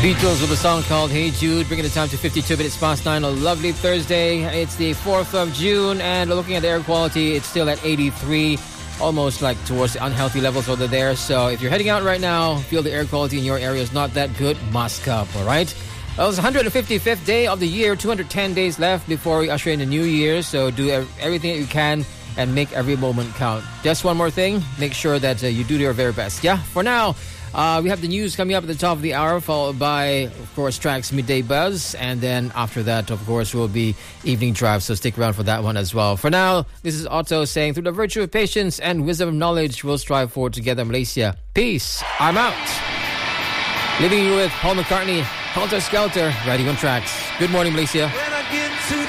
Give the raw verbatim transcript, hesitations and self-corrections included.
Beatles with a song called Hey Jude, bringing the time to fifty-two minutes past nine. A lovely Thursday. It's the fourth of June, and looking at the air quality, it's still at eighty-three, almost like towards the unhealthy levels over there. So if you're heading out right now, feel the air quality in your area is not that good, mask up, all right? Well, it's the one hundred fifty-fifth day of the year, two hundred ten days left before we usher in the new year. So do everything that you can and make every moment count. Just one more thing, make sure that uh, you do your very best. Yeah, for now, Uh, we have the news coming up at the top of the hour, followed by, of course, Track's Midday Buzz. And then after that, of course, will be Evening Drive. So stick around for that one as well. For now, this is Otto saying, through the virtue of patience and wisdom of knowledge, we'll strive forward together, Malaysia. Peace. I'm out. Leaving you with Paul McCartney, Helter Skelter, riding on Tracks. Good morning, Malaysia.